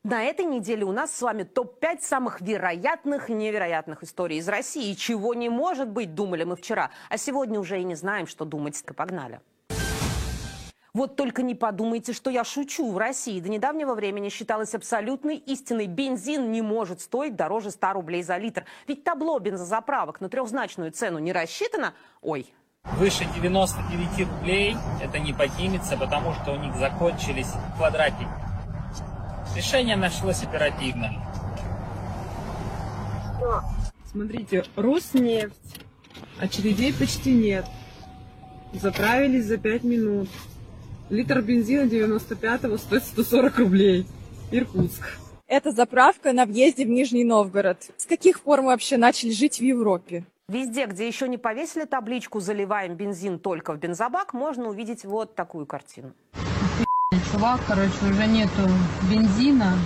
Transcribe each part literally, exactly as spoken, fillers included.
На этой неделе у нас с вами топ пять самых вероятных и невероятных историй из России. Чего не может быть, думали мы вчера. А сегодня уже и не знаем, что думать. Погнали. Вот только не подумайте, что я шучу. В России до недавнего времени считалось абсолютной истиной: бензин не может стоить дороже ста рублей за литр. Ведь табло бензозаправок на трехзначную цену не рассчитано. Ой. Выше девяноста девяти рублей это не поднимется, потому что у них закончились квадратики. Решение нашлось оперативно. Смотрите, Роснефть. Очередей почти нет. Заправились за пять минут. Литр бензина девяносто пятого стоит сто сорок рублей. Иркутск. Это заправка на въезде в Нижний Новгород. С каких пор мы вообще начали жить в Европе? Везде, где еще не повесили табличку «Заливаем бензин только в бензобак», можно увидеть вот такую картину. Чувак, короче, уже нету бензина.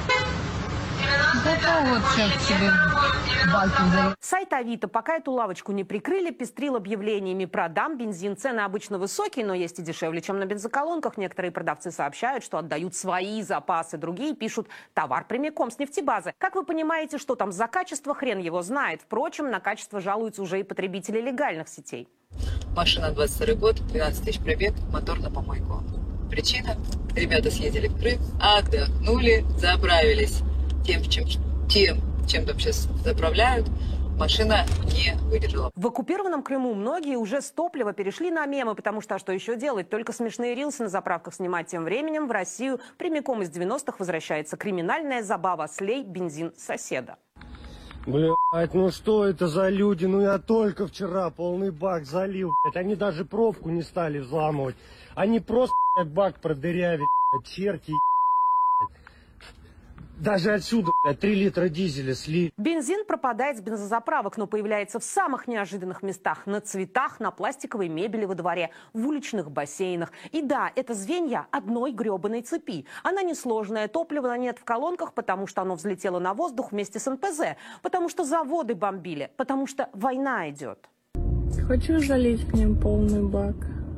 Зато вот сейчас себе баки залил. Сайт Авито, пока эту лавочку не прикрыли, пестрил объявлениями: продам бензин. Цены обычно высокие, но есть и дешевле, чем на бензоколонках. Некоторые продавцы сообщают, что отдают свои запасы. Другие пишут: товар прямиком с нефтебазы. Как вы понимаете, что там за качество, хрен его знает. Впрочем, на качество жалуются уже и потребители легальных сетей. Машина двадцать второй год, двенадцать тысяч пробег, мотор на помойку. Причина? Ребята съездили в Крым, отдохнули, заправились тем, чем, тем, чем там сейчас заправляют. Машина не выдержала. В оккупированном Крыму многие уже с топлива перешли на мемы, потому что а что еще делать? Только смешные рилсы на заправках снимать. Тем временем в Россию прямиком из девяностых возвращается криминальная забава: слей бензин соседа. Блять, ну что это за люди? Ну я только вчера полный бак залил, блять. Они даже пробку не стали взламывать. Они просто, блядь, бак продырявят, блядь, черти, блядь. Даже отсюда, блядь, три литра дизеля слили. Бензин пропадает с бензозаправок, но появляется в самых неожиданных местах: на цветах, на пластиковой мебели во дворе, в уличных бассейнах. И да, это звенья одной гребаной цепи. Она несложная, топлива нет в колонках, потому что оно взлетело на воздух вместе с эн пэ зэ, потому что заводы бомбили, потому что война идет. Хочу залить к ним полный бак.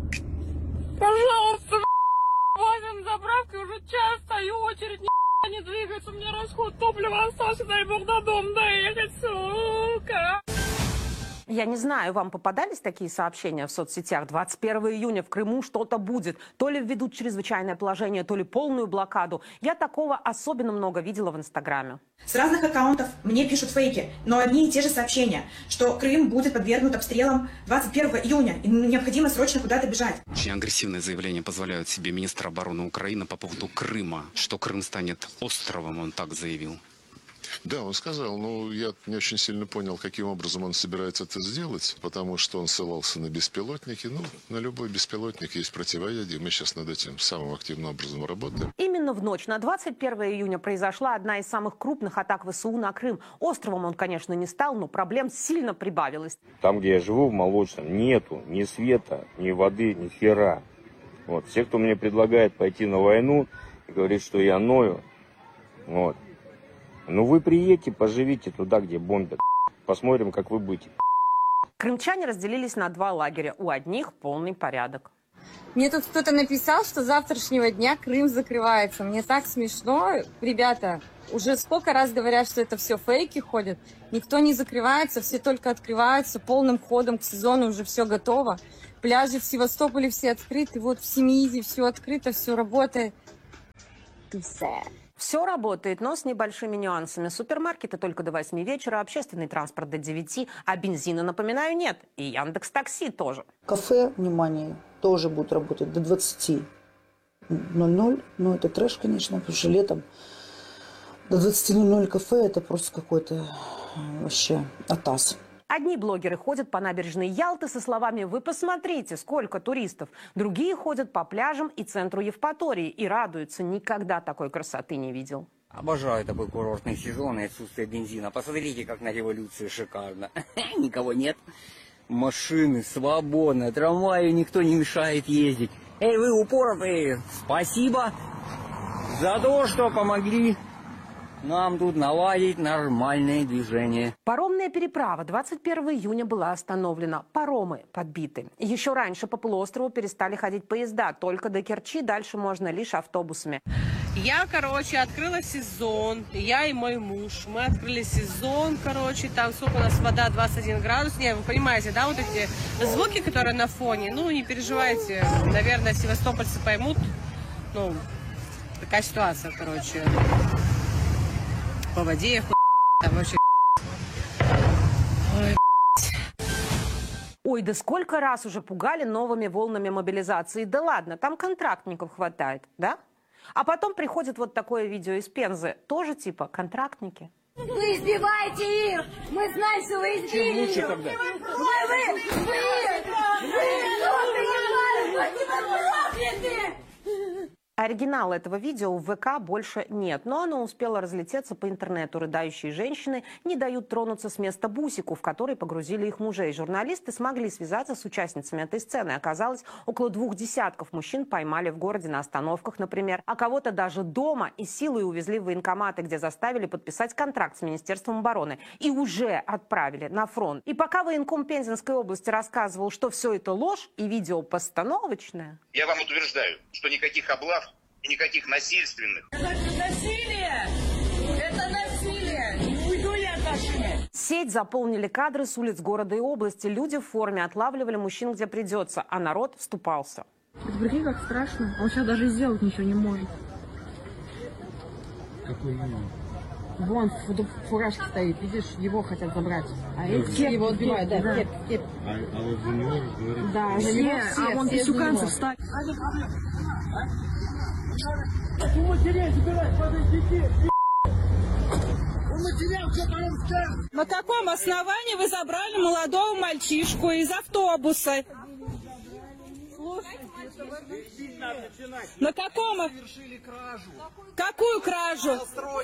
Пожалуйста, возим заправки, уже час стою, очередь ни не двигается, у меня расход топлива остался, дай бог до дома доехать, сука. Я не знаю, вам попадались такие сообщения в соцсетях? двадцать первого июня в Крыму что-то будет. То ли введут чрезвычайное положение, то ли полную блокаду. Я такого особенно много видела в Инстаграме. С разных аккаунтов мне пишут фейки, но одни и те же сообщения, что Крым будет подвергнут обстрелам двадцать первого июня, и необходимо срочно куда-то бежать. Очень агрессивные заявления позволяют себе министр обороны Украины по поводу Крыма, что Крым станет островом, он так заявил. Да, он сказал, но я не очень сильно понял, каким образом он собирается это сделать, потому что он ссылался на беспилотники. Ну, на любой беспилотник есть противоядие. Мы сейчас над этим самым активным образом работаем. Именно в ночь на двадцать первого июня произошла одна из самых крупных атак вэ эс у на Крым. Островом он, конечно, не стал, но проблем сильно прибавилось. Там, где я живу, в Молочном, нету ни света, ни воды, ни хера. Вот. Все, кто мне предлагает пойти на войну и говорит, что я ною, вот. Ну вы приедете, поживите туда, где бомбят. Посмотрим, как вы будете. Крымчане разделились на два лагеря. У одних полный порядок. Мне тут кто-то написал, что с завтрашнего дня Крым закрывается. Мне так смешно. Ребята, уже сколько раз говорят, что это все фейки ходят. Никто не закрывается, все только открываются полным ходом к сезону, уже все готово. Пляжи в Севастополе все открыты, вот в Семиизе все открыто, все работает. Все. Все работает, но с небольшими нюансами. Супермаркеты только до восьми вечера, общественный транспорт до девяти, а бензина, напоминаю, нет. И Яндекс.Такси тоже. Кафе, внимание, тоже будут работать до двадцати ноль-ноль. Ну, это трэш, конечно, потому что летом до двадцати ноль-ноль кафе это просто какой-то вообще атас. Одни блогеры ходят по набережной Ялты со словами: «Вы посмотрите, сколько туристов». Другие ходят по пляжам и центру Евпатории и радуются: никогда такой красоты не видел. Обожаю такой курортный сезон и отсутствие бензина. Посмотрите, как на революции шикарно. Никого нет. Машины свободно, трамваи никто не мешает ездить. Эй, вы упоротые, спасибо за то, что помогли нам тут наладить нормальное движение. Паромная переправа двадцать первого июня была остановлена. Паромы подбиты. Еще раньше по полуострову перестали ходить поезда. Только до Керчи, дальше можно лишь автобусами. Я, короче, открыла сезон, я и мой муж, мы открыли сезон, короче, там сколько у нас вода, двадцать один градус, не, вы понимаете, да, вот эти звуки, которые на фоне, ну, не переживайте, наверное, севастопольцы поймут, ну, такая ситуация, короче, по воде, хуй, там вообще, ой, Ой, да сколько раз уже пугали новыми волнами мобилизации. Да ладно, там контрактников хватает, да? А потом приходит вот такое видео из Пензы. Тоже типа контрактники. Вы избиваете их! Мы знаем, что вы избили их! Вы, вы, вы, вы, вы, вы, Оригинала этого видео в ВК больше нет, но оно успело разлететься по интернету. Рыдающие женщины не дают тронуться с места бусику, в который погрузили их мужей. Журналисты смогли связаться с участницами этой сцены. Оказалось, около двух десятков мужчин поймали в городе на остановках, например, а кого-то даже дома и силой увезли в военкоматы, где заставили подписать контракт с Министерством обороны и уже отправили на фронт. И пока военком Пензенской области рассказывал, что все это ложь и видео постановочное... Я вам утверждаю, что никаких облав и никаких насильственных. Это насилие! Это насилие! Не уйду я от машины! Сеть заполнили кадры с улиц города и области. Люди в форме отлавливали мужчин, где придется, а народ вступался. Прикинь, как страшно. Он сейчас даже сделать ничего не может. Какой момент? Вон в фуражке стоит, видишь, его хотят забрать. А эти Кеп, его отбивают, да, да. кеп, кеп. А, а вот за него говорит... Да, все, за него все, а вон все писюканцев за встали. На каком основании вы забрали молодого мальчишку из автобуса? На каком? Какую кражу?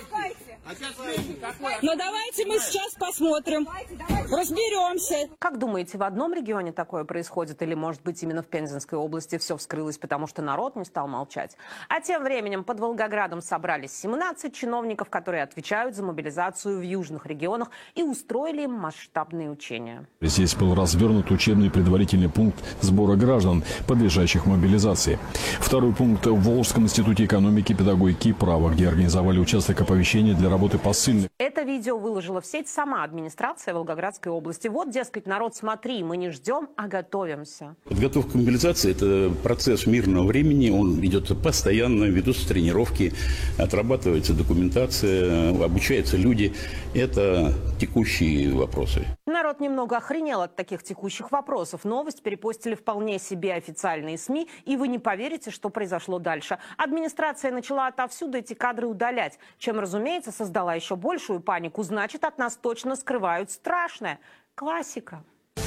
Ну давайте мы сейчас посмотрим, разберемся. Как думаете, в одном регионе такое происходит? Или, может быть, именно в Пензенской области все вскрылось, потому что народ не стал молчать? А тем временем под Волгоградом собрались семнадцать чиновников, которые отвечают за мобилизацию в южных регионах, и устроили им масштабные учения. Здесь был развернут учебный предварительный пункт сбора граждан, подлежащих мобилизации. Второй пункт в Волжском институте экономики, педагогики и права, где организовали участок оповещения для работы посыльных. Это видео выложила в сеть сама администрация Волгоградской области. Вот, дескать, народ, смотри, мы не ждем, а готовимся. Подготовка к мобилизации – это процесс мирного времени. Он идет постоянно, ведутся тренировки, отрабатывается документация, обучаются люди. Это текущие вопросы. Народ немного охренел от таких текущих вопросов. Новость перепостили вполне себе официальные СМИ, и вы не поверите, что произошло дальше. Администрация начала отовсюду эти кадры удалять, чем, разумеется, создала еще большую панику. Значит, от нас точно скрывают страшное. Классика.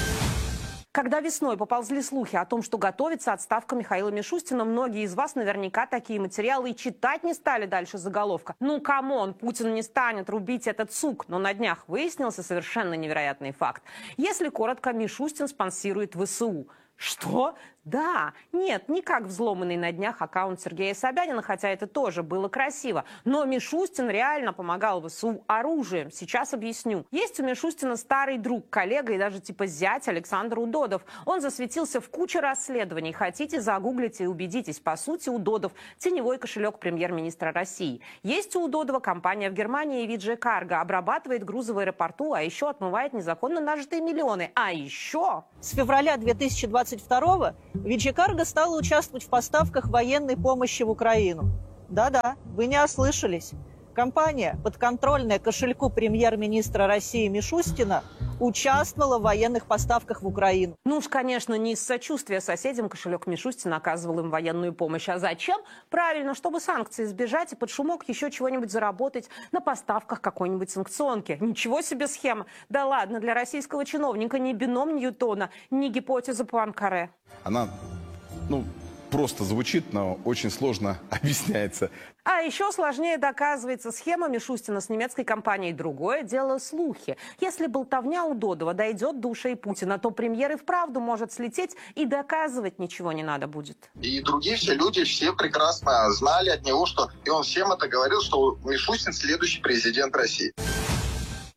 Когда весной поползли слухи о том, что готовится отставка Михаила Мишустина, многие из вас наверняка такие материалы и читать не стали дальше заголовка. Ну, камон, Путин не станет рубить этот сук. Но на днях выяснился совершенно невероятный факт. Если коротко, Мишустин спонсирует ВСУ. Что? Да, нет, не как взломанный на днях аккаунт Сергея Собянина, хотя это тоже было красиво. Но Мишустин реально помогал ВСУ оружием. Сейчас объясню. Есть у Мишустина старый друг, коллега и даже типа зять Александр Удодов. Он засветился в куче расследований. Хотите, загуглите и убедитесь. По сути, Удодов – теневой кошелек премьер-министра России. Есть у Удодова компания в Германии ви джи Cargo, обрабатывает грузы в аэропорту, а еще отмывает незаконно нажитые миллионы. А еще... С февраля две тысячи двадцать второго ви джи Cargo стала участвовать в поставках военной помощи в Украину. Да-да, вы не ослышались. Компания, подконтрольная кошельку премьер-министра России Мишустина, участвовала в военных поставках в Украину. Ну уж, конечно, не из сочувствия соседям кошелек Мишустина оказывал им военную помощь. А зачем? Правильно, чтобы санкции избежать и под шумок еще чего-нибудь заработать на поставках какой-нибудь санкционки. Ничего себе схема. Да ладно, для российского чиновника ни бином Ньютона, ни гипотеза Пуанкаре. Она, ну... просто звучит, но очень сложно объясняется. А еще сложнее доказывается схема Мишустина с немецкой компанией. Другое дело слухи. Если болтовня Удодова дойдет до ушей Путина, то премьер и вправду может слететь, и доказывать ничего не надо будет. И другие все люди все прекрасно знали от него, что... И он всем это говорил, что Мишустин следующий президент России.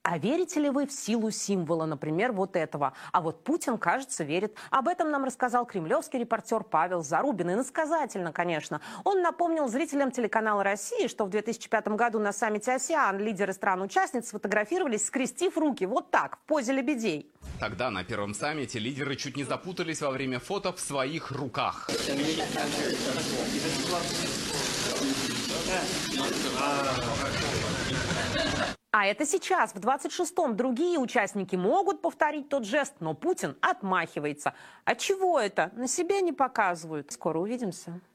А верите ли вы в силу символа, например, вот этого? А вот Путин, кажется, верит. Об этом нам рассказал кремлевский репортер Павел Зарубин. Иносказательно, конечно. Он напомнил зрителям телеканала «Россия», что в две тысячи пятом году на саммите АСЕАН лидеры стран-участниц сфотографировались, скрестив руки вот так, в позе лебедей. Тогда на первом саммите лидеры чуть не запутались во время фото в своих руках. А это сейчас, в двадцать шестом, другие участники могут повторить тот жест, но Путин отмахивается. А чего это? На себе не показывают. Скоро увидимся.